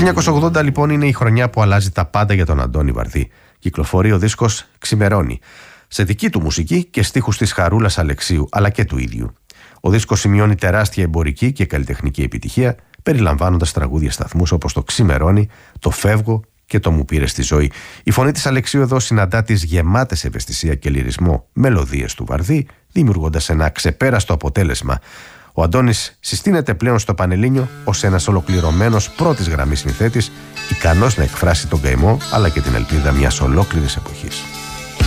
Το 1980 λοιπόν είναι η χρονιά που αλλάζει τα πάντα για τον Αντώνη Βαρδί. Κυκλοφορεί ο δίσκος «Ξημερώνει», σε δική του μουσική και στίχους της Χαρούλας Αλεξίου, αλλά και του ίδιου. Ο δίσκος σημειώνει τεράστια εμπορική και καλλιτεχνική επιτυχία, περιλαμβάνοντας τραγούδια σταθμούς όπως το «Ξημερώνει», το «Φεύγω» και το «Μου πήρες τη ζωή». Η φωνή της Αλεξίου εδώ συναντά τις γεμάτες ευαισθησία και λυρισμό μελωδίες του Βαρδί, δημιουργώντας ένα ξεπέραστο αποτέλεσμα. Ο Αντώνης συστήνεται πλέον στο Πανελλήνιο ως ένας ολοκληρωμένος πρώτης γραμμής συνθέτης, ικανός να εκφράσει τον καημό αλλά και την ελπίδα μιας ολόκληρης εποχής.